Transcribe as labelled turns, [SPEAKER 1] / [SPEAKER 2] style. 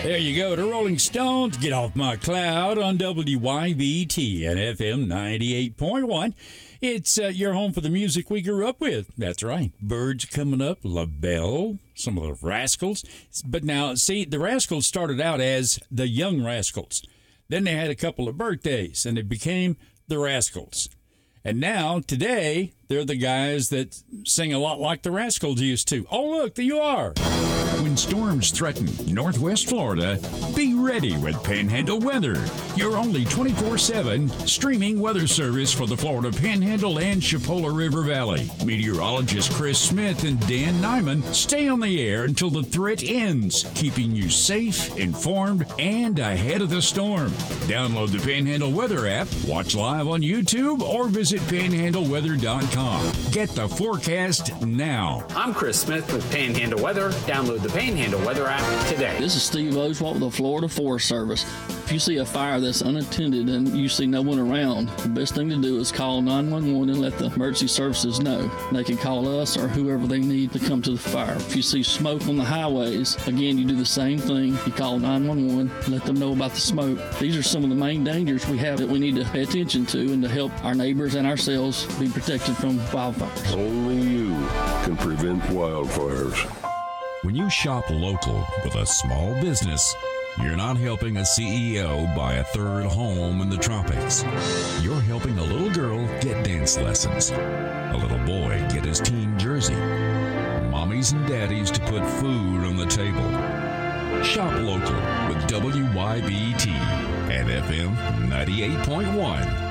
[SPEAKER 1] There you go, the Rolling Stones, Get Off My Cloud on WYBT and FM 98.1. It's your home for the music we grew up with. That's right. Birds coming up, LaBelle, some of the Rascals. But now, see, the Rascals started out as the Young Rascals. Then they had a couple of birthdays, and it became the Rascals. And now, today, they're the guys that sing a lot like the Rascals used to. Oh, look, there you are.
[SPEAKER 2] When storms threaten Northwest Florida, be ready with Panhandle Weather, your only 24/7 streaming weather service for the Florida Panhandle and Chipola River Valley. Meteorologist Chris Smith and Dan Nyman stay on the air until the threat ends, keeping you safe, informed, and ahead of the storm. Download the Panhandle Weather app, watch live on YouTube, or visit panhandleweather.com. Get the forecast now.
[SPEAKER 3] I'm Chris Smith with Panhandle Weather. Download the Panhandle Weather app today.
[SPEAKER 4] This is Steve Oswalt with the Florida Forest Service. If you see a fire that's unattended and you see no one around, the best thing to do is call 911 and let the emergency services know. They can call us or whoever they need to come to the fire. If you see smoke on the highways, again, you do the same thing. You call 911, let them know about the smoke. These are some of the main dangers we have that we need to pay attention to and to help our neighbors and ourselves be protected from wildfires.
[SPEAKER 5] Only you can prevent wildfires.
[SPEAKER 2] When you shop local with a small business, you're not helping a CEO buy a third home in the tropics. You're helping a little girl get dance lessons, a little boy get his team jersey, mommies and daddies to put food on the table. Shop local with WYBT and FM 98.1.